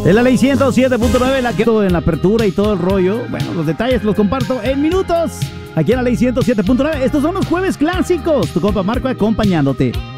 Es la ley 107.9, la que en la apertura y todo el rollo. Bueno, los detalles los comparto en minutos. Aquí en la ley 107.9. Estos son los jueves clásicos. Tu compa Marco acompañándote.